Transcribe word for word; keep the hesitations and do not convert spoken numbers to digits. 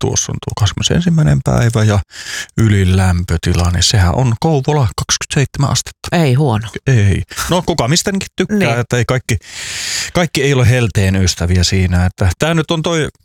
tuossa on tuo kahdeskymmenesensimmäinen päivä ja ylin lämpötila, niin sehän on Kouvola kaksikymmentäseitsemän astetta. Ei huono. Ei. No kuka mistäkin tykkää, Niin. että ei kaikki, kaikki ei ole helteen ystäviä siinä. Että tämä nyt on toi